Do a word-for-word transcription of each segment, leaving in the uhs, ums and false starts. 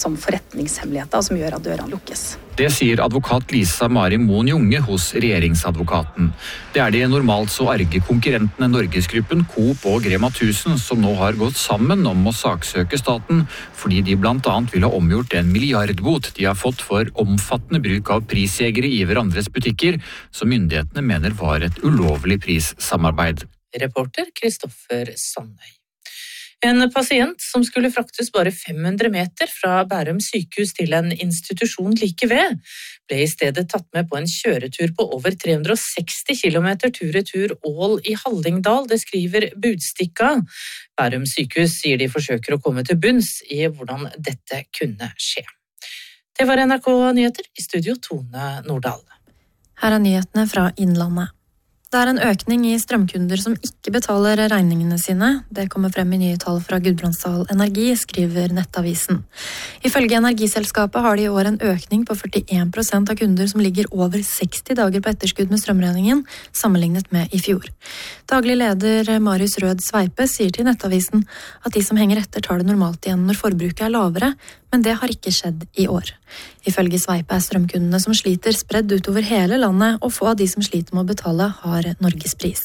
som forretningshemmeligheter som gjør at dørene lukkes. Det sier advokat Lisa Mari Moen Junge hos regjeringsadvokaten. Det er de normalt så arge konkurrentene Norgesgruppen, Coop og Rema tusen som nå har gått sammen om å saksøke staten, fordi de blant annet vil ha omgjort en milliardbot de har fått for omfattende bruk av prisjegere i hverandres butikker, som myndighetene mener var et ulovlig prissamarbeid. Reporter Kristoffer Sandøy. En pasient som skulle fraktes bare fem hundre meter fra Bærum sykehus til en institusjon like ved, ble i stedet tatt med på en kjøretur på over tre hundre og seksti kilometer tur-retur Ål i Hallingdal, det skriver Budstikka. Bærum sykehus sier de forsøker å komme til bunns i hvordan dette kunne skje. Det var N R K Nyheter, i studio Tone Nordahl. Her er nyhetene fra Innlandet. Det er en økning i strømkunder som ikke betaler regningene sine. Det kommer frem i nye tall fra Gudbrandsdal Energi, skriver Nettavisen. Ifølge energiselskapet har de i år en økning på førtien prosent av kunder som ligger over seksti dager på etterskudd med strømregningen, sammenlignet med i fjor. Daglig leder Marius Rød Sveipe sier til Nettavisen at de som henger etter tar det normalt igjen når forbruket er lavere, men det har ikke skjedd i år. Ifølge Sveipe er strømkundene som sliter spredd utover hele landet, og få av de som sliter med å betale har Norgespris.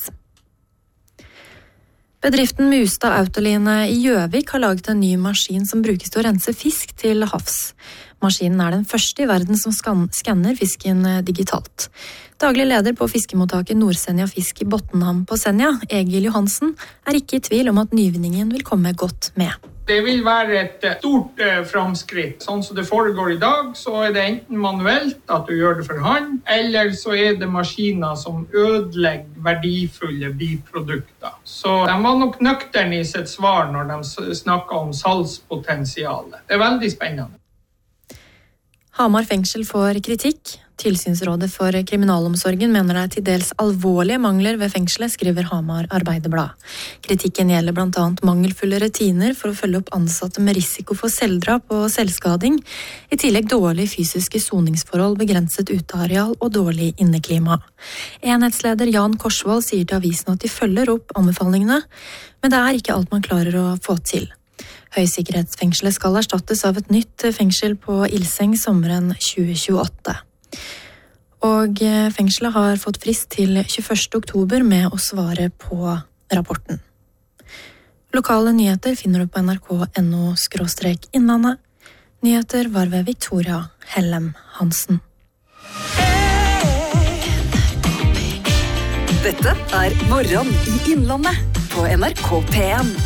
Bedriften Mustad Autoline i Gjøvik har laget en ny maskin som brukes til å rense fisk til havs. Maskinen er den første i verden som skanner fisken digitalt. Daglig leder på fiskemottaket Nordsenja Fisk i Bottenham på Senja, Egil Johansen, er ikke i tvil om at nyvinningen vil komme godt med. Det vil være et stort eh, framskritt. Sånn som det foregår i dag, så er det enten manuelt at du gjør det for hånd, eller så er det maskiner som ødelegger verdifulle biprodukter. Så de var nok nøkterne i sitt svar når de snakket om salgspotensialet. Det er veldig spennende. Hamar fengsel får kritikk. Tilsynsrådet for kriminalomsorgen mener det er til dels alvorlige mangler ved fengselet, skriver Hamar Arbeiderblad. Kritikken gjelder blant annet mangelfulle rutiner for å følge opp ansatte med risiko for selvdrap og selvskading, i tillegg dårlige fysiske soningsforhold, begrenset uteareal og dårlig inneklima. Enhetsleder Jan Korsvold sier til avisen at de følger opp anbefalingene, men det er ikke alt man klarer å få til. Høysikkerhetsfengselet skal erstattes av et nytt fengsel på Ilseng sommeren tjue tjueåtte. Og fengselet har fått frist til tjueførste oktober med å svare på rapporten. Lokale nyheter finner du på nrk.no skråstrek innlandet. Nyheter var ved Victoria Hellem Hansen. Dette er Morgen i Innlandet på N R K P en.